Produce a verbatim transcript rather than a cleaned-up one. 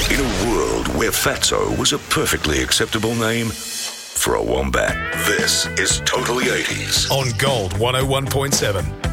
In a world where Fatso was a perfectly acceptable name for a wombat, this is Totally eighties on Gold one oh one point seven.